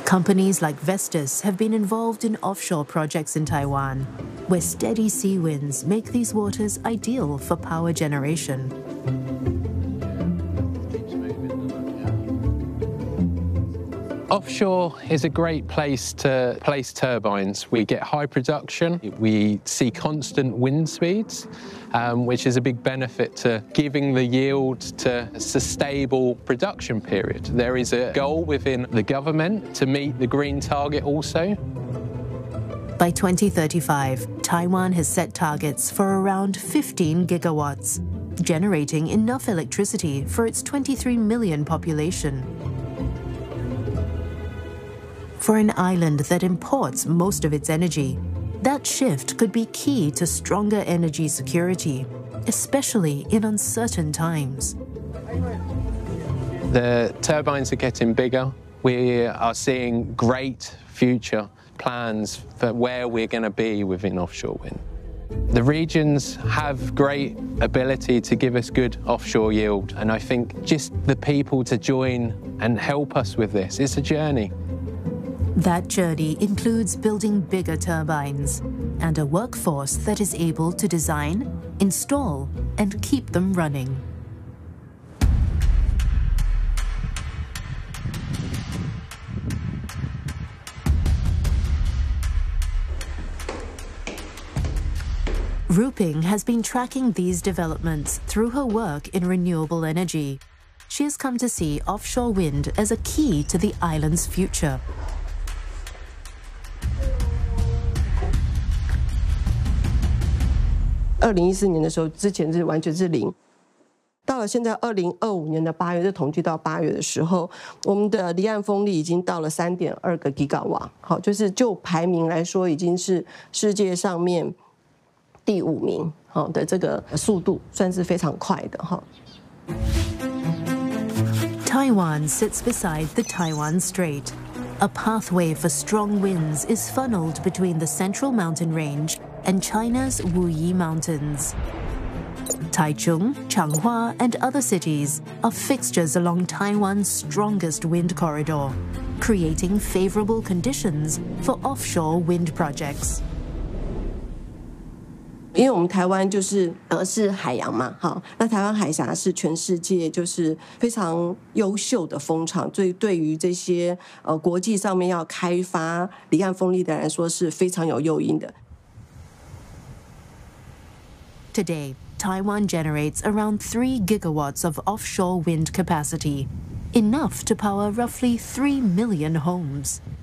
Companies like Vestas have been involved in offshore projects in Taiwan, where steady sea winds make these waters ideal for power generation. Offshore is a great place to place turbines. We get high production, we see constant wind speeds, which is a big benefit to giving the yield to a stable production period. There is a goal within the government to meet the green target also. By 2035, Taiwan has set targets for around 15 gigawatts, generating enough electricity for its 23 million population. For an island that imports most of its energy, that shift could be key to stronger energy security, especially in uncertain times. The turbines are getting bigger. We are seeing great future plans for where we're going to be within offshore wind. The regions have great ability to give us good offshore yield, and I think just the people to join and help us with this, it's a journey. That journey includes building bigger turbines and a workforce that is able to design, install, and keep them running. Ruping has been tracking these developments through her work in renewable energy. She has come to see offshore wind as a key to the island's future. 2014年的时候，之前是完全是零。到了现在2025年的8月，这统计到8月的时候，我们的离岸风力已经到了3.2个吉瓦，好，就是就排名来说，已经是世界上面第5名，好的这个速度，算是非常快的哈。 Taiwan sits beside the Taiwan Strait. A pathway for strong winds is funneled between the Central Mountain Range and China's Wuyi Mountains. Taichung, Changhua, and other cities are fixtures along Taiwan's strongest wind corridor, creating favorable conditions for offshore wind projects. 因为我们台湾是海洋嘛，好，那台湾海峡是全世界就是非常优秀的风场，所以对于这些国际上面要开发离岸风力的人来说是非常有诱因的。 Today, Taiwan generates around 3 gigawatts of offshore wind capacity, enough to power roughly 3 million homes.